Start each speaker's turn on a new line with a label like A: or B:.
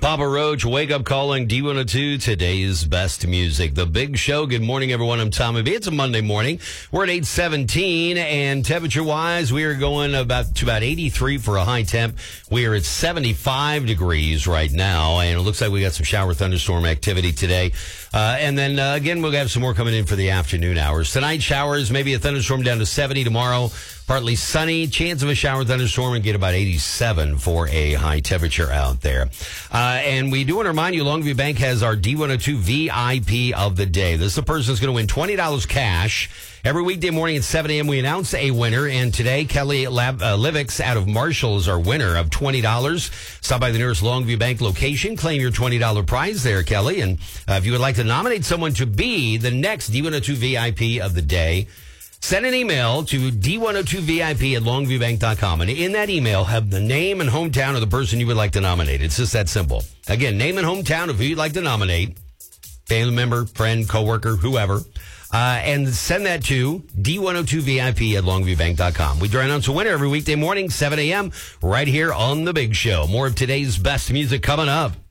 A: Papa Roach, Wake Up Calling, D102, today's best music. The Big Show. Good morning, everyone. I'm Tommy B. It's a Monday morning. We're at 8:17, and temperature-wise, we are going to about 83 for a high temp. We are at 75 degrees right now, and it looks like we got some shower thunderstorm activity today. And then, again, we'll have some more coming in for the afternoon hours. Tonight, showers, maybe a thunderstorm down to 70 tomorrow. Partly sunny, chance of a shower thunderstorm, and get about 87 for a high temperature out there. And we do want to remind you, Longview Bank has our D102 VIP of the day. This is the person that's going to win $20 cash. Every weekday morning at 7 a.m., we announce a winner, and today, Kelly Livix out of Marshall is our winner of $20. Stop by the nearest Longview Bank location, claim your $20 prize there, Kelly. And if you would like to nominate someone to be the next D102 VIP of the day, send an email to d102vip@longviewbank.com. And in that email, have the name and hometown of the person you would like to nominate. It's just that simple. Again, name and hometown of who you'd like to nominate. Family member, friend, coworker, whoever. And send that to d102vip@longviewbank.com. We announce a winner every weekday morning, 7 a.m., right here on The Big Show. More of today's best music coming up.